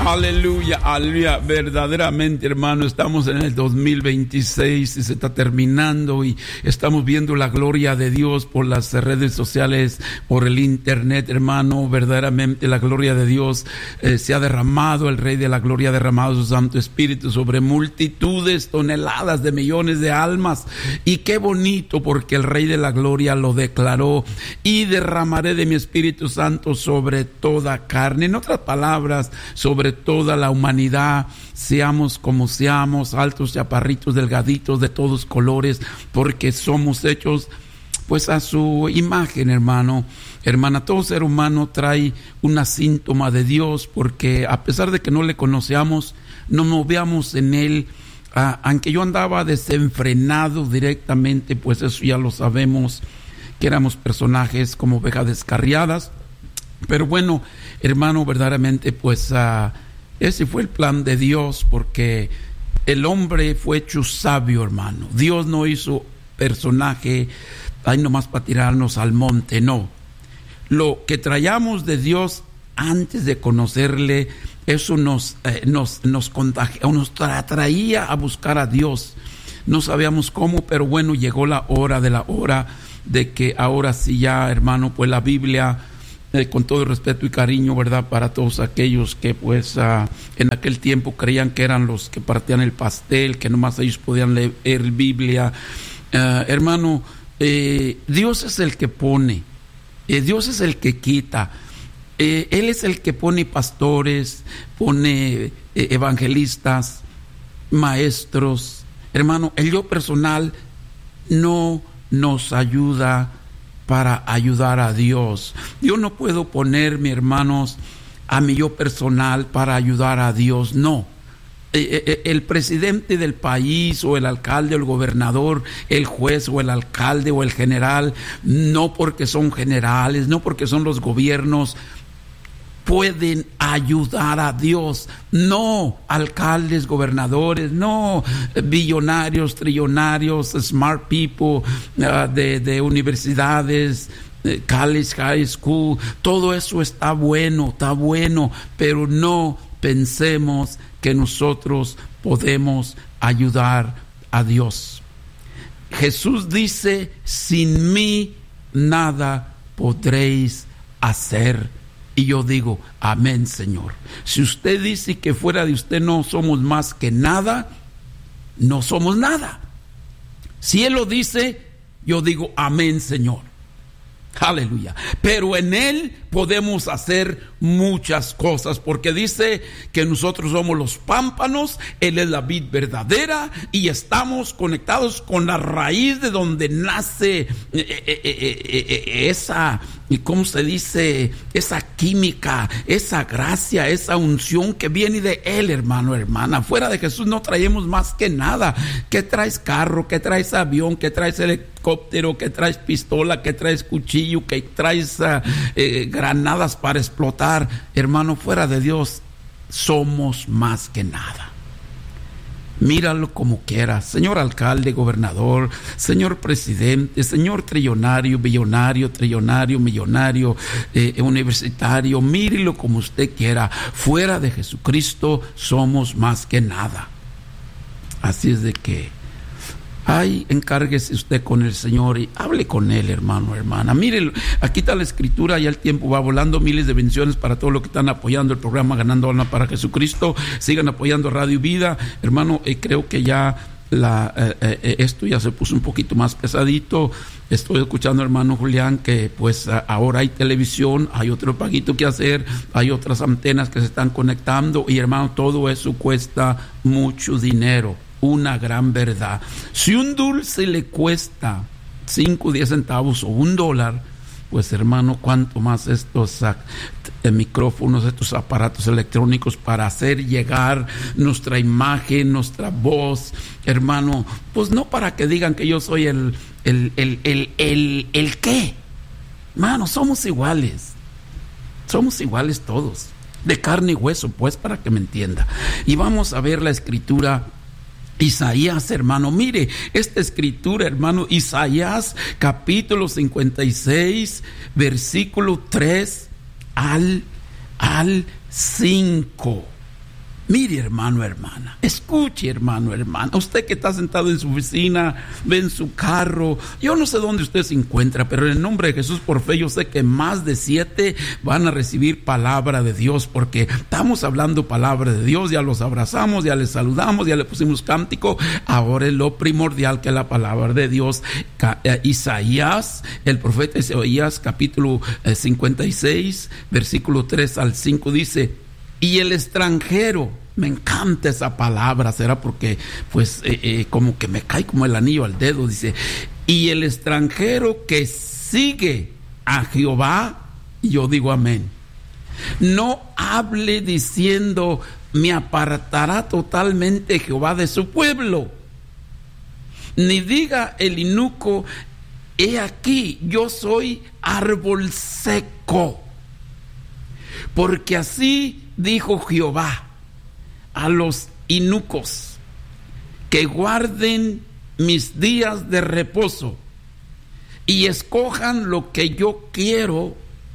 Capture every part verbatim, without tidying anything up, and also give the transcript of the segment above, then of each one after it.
Aleluya, aleluya, verdaderamente, hermano, estamos en el dos mil veintiséis y se está terminando y estamos viendo la gloria de Dios por las redes sociales, por el internet, hermano. Verdaderamente la gloria de Dios eh, se ha derramado, el Rey de la Gloria ha derramado su Santo Espíritu sobre multitudes, toneladas de millones de almas. Y qué bonito, porque el Rey de la Gloria lo declaró: y derramaré de mi Espíritu Santo sobre toda carne. En otras palabras, sobre toda la humanidad, seamos como seamos, altos, chaparritos, delgaditos, de todos colores, porque somos hechos pues a su imagen, hermano. Hermana, todo ser humano trae una síntoma de Dios, porque a pesar de que no le conocíamos, nos movíamos en él. Ah, aunque yo andaba desenfrenado directamente, pues eso ya lo sabemos, que éramos personajes como ovejas descarriadas. Pero bueno, hermano, verdaderamente pues uh, ese fue el plan de Dios, porque el hombre fue hecho sabio, hermano. Dios no hizo personaje ahí nomás para tirarnos al monte, no. Lo que traíamos de Dios antes de conocerle, eso nos, eh, nos, nos contagia, nos tra- traía a buscar a Dios. No sabíamos cómo, pero bueno, llegó la hora de la hora de que ahora sí ya, hermano, pues la Biblia, eh, con todo el respeto y cariño, ¿verdad?, para todos aquellos que pues uh, en aquel tiempo creían que eran los que partían el pastel, que nomás ellos podían leer Biblia. Uh, hermano, eh, Dios es el que pone, eh, Dios es el que quita. Eh, él es el que pone pastores, pone eh, evangelistas, maestros. Hermano, el yo personal no nos ayuda para ayudar a Dios. Yo no puedo ponerme, hermanos, a mi yo personal para ayudar a Dios, no. Eh, eh, el presidente del país o el alcalde o el gobernador, el juez o el alcalde o el general, no porque son generales, no porque son los gobiernos, pueden ayudar a Dios. No alcaldes, gobernadores, no billonarios, trillonarios, smart people uh, de, de universidades, de college, high school. Todo eso está bueno, está bueno, pero no pensemos que nosotros podemos ayudar a Dios. Jesús dice: sin mí nada podréis hacer. Y yo digo: amén, Señor. Si usted dice que fuera de usted no somos más que nada, no somos nada. Si Él lo dice, yo digo: amén, Señor. Aleluya. Pero en Él podemos hacer muchas cosas, porque dice que nosotros somos los pámpanos, Él es la vid verdadera, y estamos conectados con la raíz de donde nace eh, eh, eh, eh, esa, ¿cómo se dice? Esa química, esa gracia, esa unción que viene de Él, hermano, hermana. Fuera de Jesús no traemos más que nada. ¿Qué traes carro? ¿Qué traes avión? ¿Qué traes helicóptero? ¿Qué traes pistola? ¿Qué traes cuchillo? ¿Qué traes uh, eh, granadas para explotar? Hermano, fuera de Dios somos más que nada. Míralo como quieras, señor alcalde, gobernador, señor presidente, señor trillonario, billonario, trillonario, millonario, eh, universitario. Mírelo como usted quiera. Fuera de Jesucristo somos más que nada. Así es de que ay, encárguese usted con el Señor y hable con Él, hermano, hermana. Mire, aquí está la escritura, ya el tiempo va volando. Miles de bendiciones para todos los que están apoyando el programa Ganando Alma para Jesucristo. Sigan apoyando Radio Vida, hermano. Eh, creo que ya la, eh, eh, esto ya se puso un poquito más pesadito. Estoy escuchando, hermano Julián, que pues ahora hay televisión, hay otro paguito que hacer, hay otras antenas que se están conectando, y hermano, todo eso cuesta mucho dinero. Una gran verdad. Si un dulce le cuesta cinco, diez centavos o un dólar, pues hermano, cuánto más estos uh, micrófonos, estos aparatos electrónicos para hacer llegar nuestra imagen, nuestra voz, hermano, pues no para que digan que yo soy el el el el el, el qué, hermano, somos iguales, somos iguales todos, de carne y hueso, pues, para que me entienda. Y vamos a ver la escritura. Isaías, hermano, mire esta escritura, hermano. Isaías capítulo cincuenta y seis, versículo tres al, al cinco. Mire, hermano, hermana, escuche, hermano, hermana, usted que está sentado en su oficina, ve en su carro, yo no sé dónde usted se encuentra, pero en el nombre de Jesús, por fe, yo sé que más de siete van a recibir palabra de Dios, porque estamos hablando palabra de Dios, ya los abrazamos, ya les saludamos, ya le pusimos cántico. Ahora es lo primordial, que es la palabra de Dios. Isaías, el profeta Isaías, capítulo cincuenta y seis, versículo tres al cinco, dice: y el extranjero, me encanta esa palabra, será porque pues eh, eh, como que me cae como el anillo al dedo, dice: y el extranjero que sigue a Jehová, yo digo amén, no hable diciendo: me apartará totalmente Jehová de su pueblo, ni diga el eunuco: he aquí, yo soy árbol seco, porque así dijo Jehová a los eunucos que guarden mis días de reposo y escojan lo que yo quiero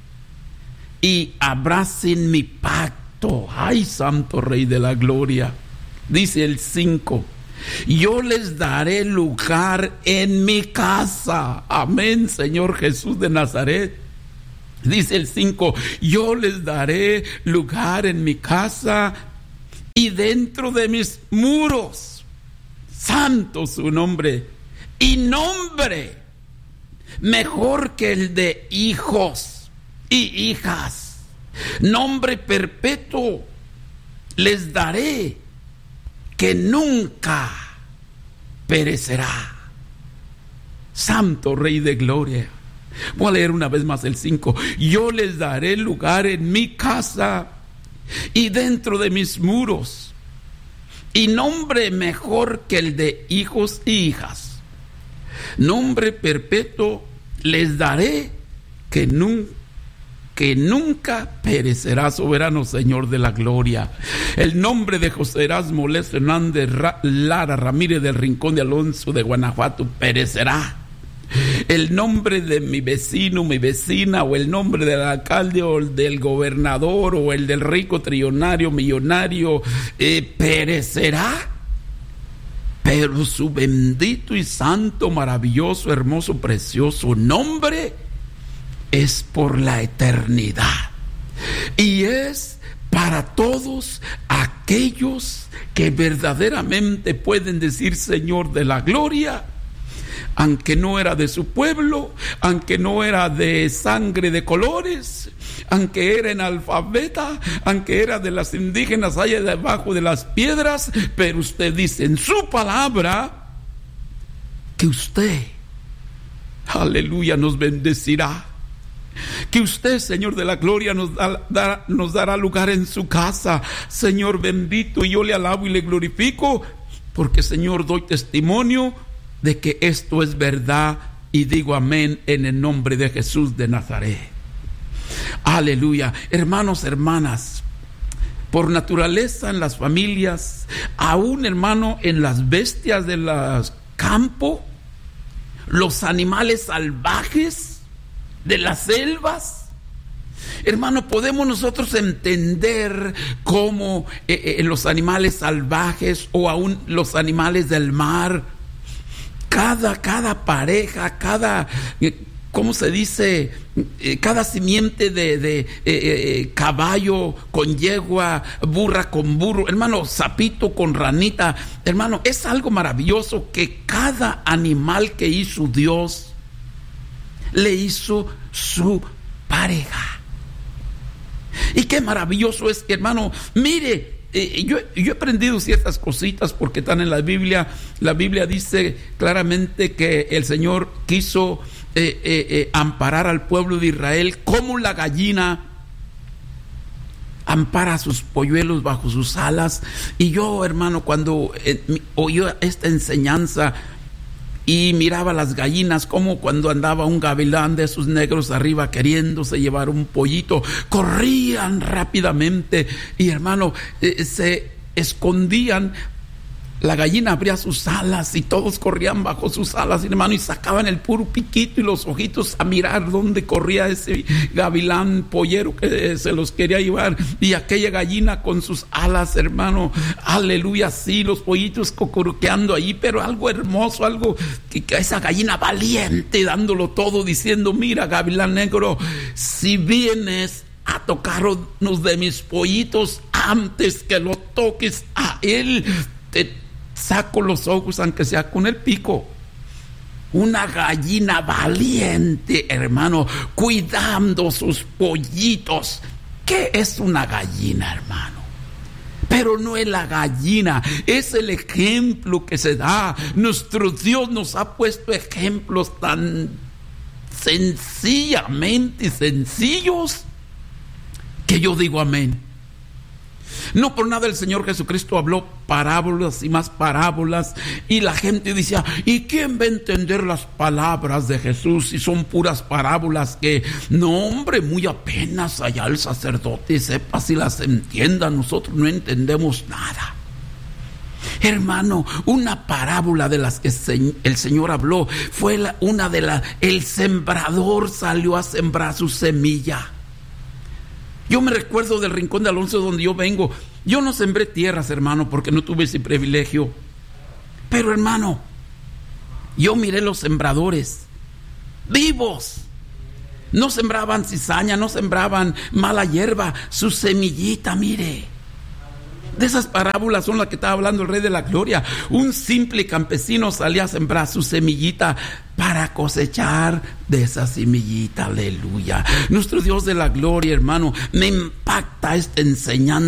y abracen mi pacto. Ay, santo Rey de la Gloria. Dice el cinco: yo les daré lugar en mi casa. Amén, Señor Jesús de Nazaret. Dice el cinco: yo les daré lugar en mi casa y dentro de mis muros. Santo su nombre. Y nombre mejor que el de hijos y hijas. Nombre perpetuo les daré, que nunca perecerá. Santo Rey de Gloria. Voy a leer una vez más el cinco. Yo les daré lugar en mi casa y dentro de mis muros, y nombre mejor que el de hijos y hijas. Nombre perpetuo les daré, que, nun, que nunca perecerá. Soberano Señor de la Gloria. El nombre de José Erasmo Les Hernández Lara Ramírez del Rincón de Alonso de Guanajuato perecerá. El nombre de mi vecino, mi vecina, o el nombre del alcalde o el del gobernador o el del rico trillonario, millonario, eh, perecerá. Pero su bendito y santo, maravilloso, hermoso, precioso nombre es por la eternidad. Y es para todos aquellos que verdaderamente pueden decir: Señor de la Gloria, aunque no era de su pueblo, aunque no era de sangre de colores, aunque era analfabeta, aunque era de las indígenas allá debajo de las piedras, pero usted dice en su palabra que usted, aleluya, nos bendecirá. Que usted, Señor de la Gloria, nos, da, da, nos dará lugar en su casa. Señor bendito, y yo le alabo y le glorifico, porque, Señor, doy testimonio de que esto es verdad, y digo amén en el nombre de Jesús de Nazaret. Aleluya. Hermanos, hermanas, por naturaleza en las familias, aún, hermano, en las bestias del campo, los animales salvajes de las selvas, hermano, podemos nosotros entender cómo eh, eh, los animales salvajes o aún los animales del mar, Cada, cada pareja, cada, ¿cómo se dice? Eh, cada simiente de, de eh, eh, caballo con yegua, burra con burro, hermano, sapito con ranita, hermano, es algo maravilloso que cada animal que hizo Dios le hizo su pareja. Y qué maravilloso es, hermano, mire. Eh, yo, yo he aprendido ciertas cositas porque están en la Biblia. La Biblia dice claramente que el Señor quiso eh, eh, eh, amparar al pueblo de Israel como la gallina ampara a sus polluelos bajo sus alas. Y yo, hermano, cuando eh, oí esta enseñanza y miraba las gallinas, como cuando andaba un gavilán de esos negros arriba queriéndose llevar un pollito, corrían rápidamente y, hermano, eh, se escondían la gallina abría sus alas y todos corrían bajo sus alas, hermano, y sacaban el puro piquito y los ojitos a mirar dónde corría ese gavilán pollero que se los quería llevar, y aquella gallina con sus alas, hermano, aleluya, sí, los pollitos cocoruqueando ahí, pero algo hermoso, algo que, que esa gallina valiente dándolo todo, diciendo: mira, gavilán negro, si vienes a tocarnos de mis pollitos antes que lo toques a él, te saco los ojos, aunque sea con el pico. Una gallina valiente, hermano, cuidando sus pollitos. ¿Qué es una gallina, hermano? Pero no es la gallina, es el ejemplo que se da. Nuestro Dios nos ha puesto ejemplos tan sencillamente sencillos que yo digo amén. No por nada el Señor Jesucristo habló parábolas y más parábolas, y la gente decía: ¿y quién va a entender las palabras de Jesús si son puras parábolas que, no hombre, muy apenas allá el sacerdote sepa si las entienda, nosotros no entendemos nada? Hermano, una parábola de las que el Señor habló fue la, una de las, el sembrador salió a sembrar su semilla. Yo me recuerdo del Rincón de Alonso, donde yo vengo. Yo no sembré tierras, hermano, porque no tuve ese privilegio. Pero, hermano, yo miré los sembradores vivos. No sembraban cizaña, no sembraban mala hierba. Su semillita, mire. De esas parábolas son las que estaba hablando el Rey de la Gloria. Un simple campesino salía a sembrar su semillita para cosechar de esa semillita. Aleluya. Nuestro Dios de la Gloria, hermano, me impacta esta enseñanza.